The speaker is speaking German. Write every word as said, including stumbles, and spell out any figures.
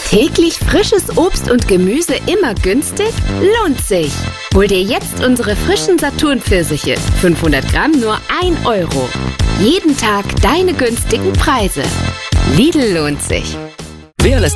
Täglich frisches Obst und Gemüse immer günstig? Lohnt sich! Hol dir jetzt unsere frischen Saturn-Pfirsiche. fünfhundert Gramm nur ein Euro. Jeden Tag deine günstigen Preise. Lidl lohnt sich. Wer lässt